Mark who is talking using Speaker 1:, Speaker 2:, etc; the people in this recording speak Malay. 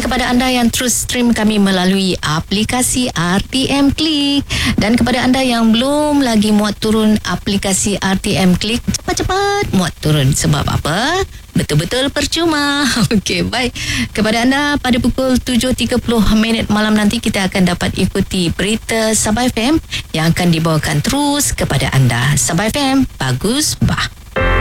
Speaker 1: kepada anda yang terus stream kami melalui aplikasi RTM Klik. Dan kepada anda yang belum lagi muat turun aplikasi RTM Klik, cepat-cepat muat turun. Sebab apa? Betul-betul percuma. Okey, baik. Kepada anda, pada pukul 7.30 malam nanti kita akan dapat ikuti berita Sabah FM yang akan dibawakan terus kepada anda. Sabah FM, bagus bah.